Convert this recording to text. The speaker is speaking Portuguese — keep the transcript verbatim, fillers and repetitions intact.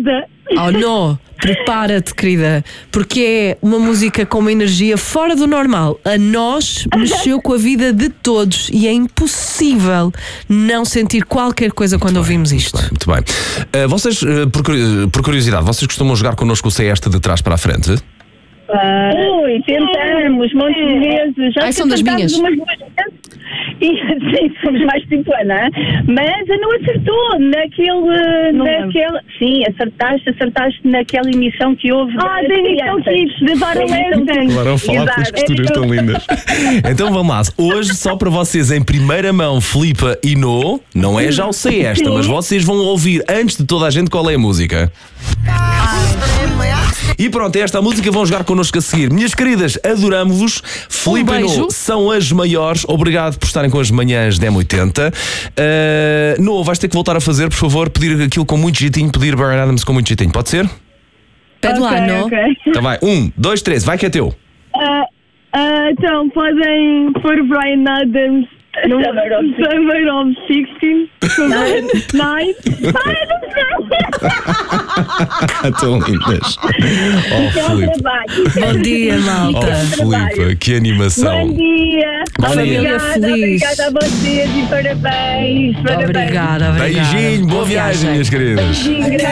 nada. Oh não, prepara-te, querida, porque é uma música com uma energia fora do normal. A nós mexeu com a vida de todos e é impossível não sentir qualquer coisa quando ouvimos isto. Muito bem. Uh, vocês, uh, por, curi- por curiosidade, vocês costumam jogar connosco o Sei Esta de trás para a frente? Ui, tentamos, montes de vezes. Já Ai, são das tentámos minhas. umas duas vezes. E sim, somos mais tipo Ana, mas a não acertou naquele. Não naquele sim, acertaste, acertaste naquela emissão que houve. Ah, da emissão Kids, de Adolescentes. Agora a falar com as costuras tão lindas. Então vamos lá. Hoje, só para vocês em primeira mão, Filipa e No, não é já o Sei Esta, mas vocês vão ouvir antes de toda a gente qual é a música. E pronto, é esta a música, vão jogar connosco a seguir. Minhas queridas, adoramo-vos. Filipa e beijo. No são as maiores. Obrigado por estarem com as manhãs da M oitenta. Uh, No, vais ter que voltar a fazer, por favor, pedir aquilo com muito jeitinho, pedir Bryan Adams com muito jeitinho. Pode ser? Pede lá, Ok, não? ok. Então vai, um, dois, três, vai que é teu. Ah, ah, então, podem pôr Bryan Adams no Summer of Summer of sixteen. Nine. Ai, não sei. Tão lindas. Oh, Filipa. Bom dia, malta. Oh, Filipa, que animação. Bom dia. Bom dia. Família feliz. Obrigada a vocês e parabéns. parabéns. Obrigada, obrigada. Beijinho, boa viagem, minhas queridas. Beijinho,